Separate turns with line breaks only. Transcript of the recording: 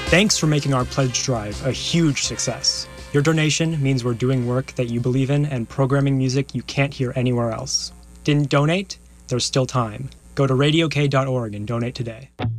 Thanks for making our pledge drive a huge success. Your donation means we're doing work that you believe in and programming music you can't hear anywhere else. Didn't donate? There's still time. Go to radiok.org and donate today.